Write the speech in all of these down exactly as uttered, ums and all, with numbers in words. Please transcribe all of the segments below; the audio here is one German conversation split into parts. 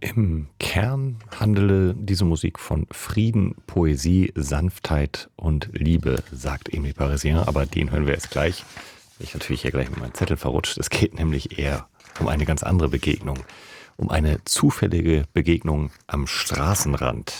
Im Kern handele diese Musik von Frieden, Poesie, Sanftheit und Liebe, sagt Emile Parisien, aber den hören wir jetzt gleich. Ich natürlich hier gleich mit meinem Zettel verrutscht. Es geht nämlich eher um eine ganz andere Begegnung, um eine zufällige Begegnung am Straßenrand.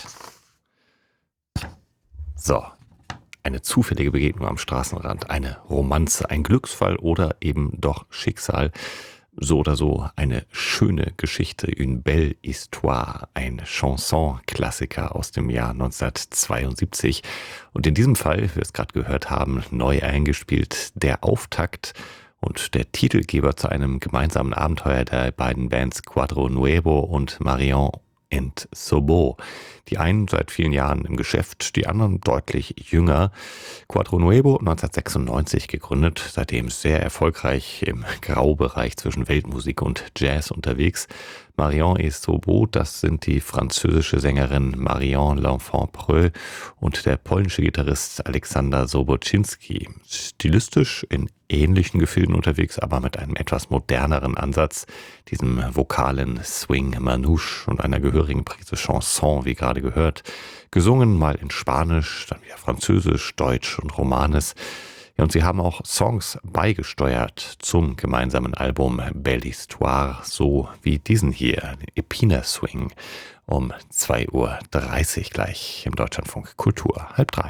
So, eine zufällige Begegnung am Straßenrand, eine Romanze, ein Glücksfall oder eben doch Schicksal. So oder so eine schöne Geschichte, une belle histoire, ein Chanson-Klassiker aus dem Jahr neunzehnhundertzweiundsiebzig. Und in diesem Fall, wie wir es gerade gehört haben, neu eingespielt, der Auftakt und der Titelgeber zu einem gemeinsamen Abenteuer der beiden Bands Quadro Nuevo und Marion and Sobo. Die einen seit vielen Jahren im Geschäft, die anderen deutlich jünger. Quadro Nuevo neunzehnhundertsechsundneunzig gegründet, seitdem sehr erfolgreich im Graubereich zwischen Weltmusik und Jazz unterwegs. Marion et Sobo, das sind die französische Sängerin Marion L'Enfant Preux und der polnische Gitarrist Aleksander Sobocinski. Stilistisch in ähnlichen Gefilden unterwegs, aber mit einem etwas moderneren Ansatz, diesem vokalen Swing Manouche und einer gehörigen Prise Chanson, wie gerade gehört. Gesungen mal in Spanisch, dann wieder Französisch, Deutsch und Romanes. Ja, und sie haben auch Songs beigesteuert zum gemeinsamen Album Belle Histoire, so wie diesen hier, Epina Swing, um zwei Uhr dreißig gleich im Deutschlandfunk Kultur, halb drei.